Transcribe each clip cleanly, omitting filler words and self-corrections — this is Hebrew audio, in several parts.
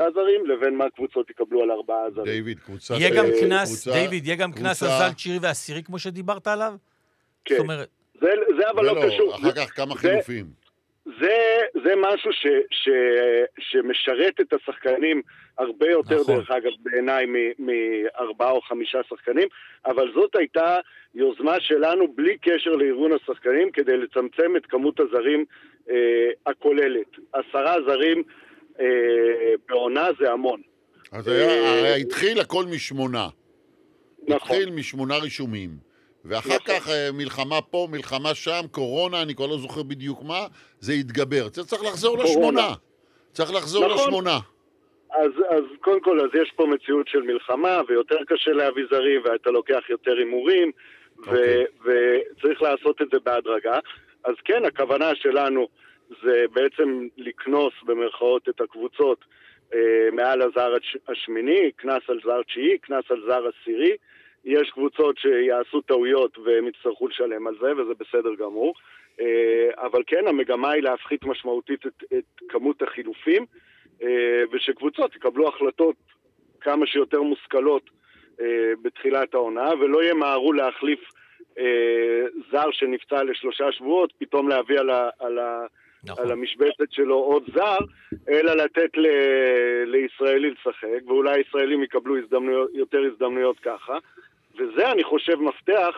זרים, לבין מה קבוצות יקבלו על 4 זרים. דיוויד, קבוצה... יהיה גם קנס הזל תשיעי ועשירי, כמו שדיברת עליו? כן. זאת אומרת... זה אבל לא קשור. אחר כך כמה חילופים. זה משהו שמשרת את השחקנים הרבה יותר, דרך אגב, בעיניי מ4 או 5 שחקנים, אבל זאת הייתה יוזמה שלנו בלי קשר לארגון השחקנים, כדי לצמצם את כמות הזרים הכוללת. 10 זרים בעונה זה המון. אז התחיל הכל מ8. נכון. התחיל מ8 רישומים. ואחר כך מלחמה פה, מלחמה שם, קורונה, אני כבר לא זוכר בדיוק מה, זה יתגבר. צריך לחזור ל8. צריך לחזור ל8. אז קודם כל, אז יש פה מציאות של מלחמה, ויותר קשה להביא זרים, ואתה לוקח יותר הימורים, וצריך לעשות את זה בהדרגה. אז כן, הכוונה שלנו זה בעצם לקנוס במרכאות את הקבוצות מעל הזר השמיני, כנס על זר תשיעי, כנס על זר עשירי. יש קבוצות שיעשו טעויות והם יצטרכו לשלם על זה, וזה בסדר גמור. אבל כן, המגמה היא להפחית משמעותית את כמות החילופים, ושקבוצות יקבלו החלטות כמה שיותר מושכלות בתחילת העונה, ולא ימהרו להחליף זר שנפצע ל3 שבועות, פתאום להביא על המשבצת שלו עוד זר, אלא לתת לישראלי לשחק, ואולי ישראלים יקבלו יותר הזדמנויות ככה. וזה, אני חושב, מפתח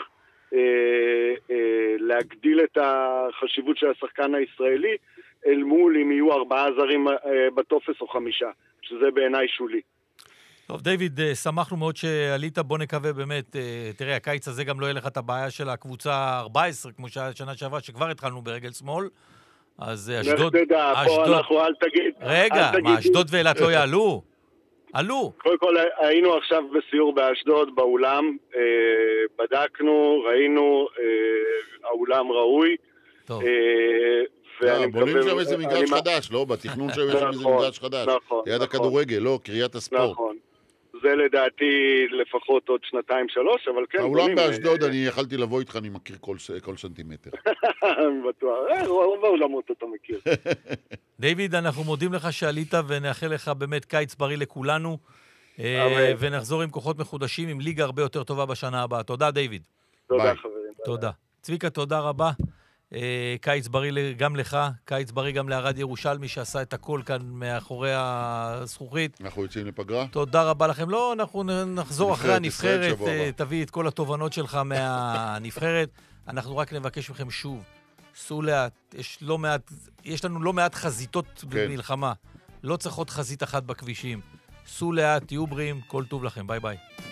להגדיל את החשיבות של השחקן הישראלי, אל מול אם יהיו 4 זרים בטופס או 5, שזה בעיניי שולי. טוב, דיוויד, שמחנו מאוד שעלית, בוא נקווה באמת, תראה, הקיץ הזה גם לא יהיה לך את הבעיה של הקבוצה 14, כמו שנה שעברה, שכבר התחלנו ברגל שמאל, אז אשדוד... אל תגיד. רגע, מה, אשדוד ואילת לא יעלו? עלו. קודם כל, היינו עכשיו בסיור באשדוד, באולם, בדקנו, ראינו, האולם ראוי. טוב. בונים שם איזה מגרש חדש, לא? בתכנון שם יש איזה מגרש חדש. ליד הכדורגל, לא, קריית הספורט. נכון. זה לדעתי לפחות עוד 2-3, אבל כן... האולם באשדוד, אני יכלתי לבוא איתך, אני מכיר כל סנטימטר. בטוח, רוב האולמות אתה מכיר. דיוויד, אנחנו מודים לך שעלית ונאחל לך באמת קיץ בריא לכולנו, ונחזור עם כוחות מחודשים, עם ליגה הרבה יותר טובה בשנה הבאה. תודה, דיוויד. תודה, חברים. תודה. צביקה, תודה רבה. קיץ בריא גם לך, קיץ בריא גם לערד ירושלמי שעשה את הכל כאן מאחורי הזכוכית. אנחנו יוצאים לפגרה? תודה רבה לכם. לא, אנחנו נחזור אחרי הנבחרת, תביא את כל התובנות שלך מהנבחרת. אנחנו רק נבקש מכם שוב, סעו לאט, יש לנו לא מעט חזיתות במלחמה. לא צריך עוד חזית אחת בכבישים. סעו לאט, תהיו בריאים, כל טוב לכם, ביי ביי.